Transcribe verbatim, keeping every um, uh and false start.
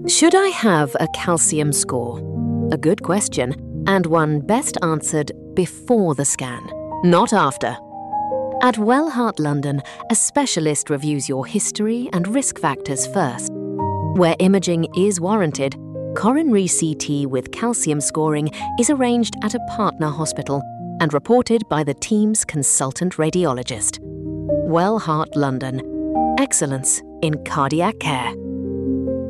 Should I have a calcium score? A good question, and one best answered before the scan, not after. At Wellheart London, a specialist reviews your history and risk factors first. Where imaging is warranted, coronary C T with calcium scoring is arranged at a partner hospital and reported by the team's consultant radiologist. Wellheart London. Excellence in cardiac care.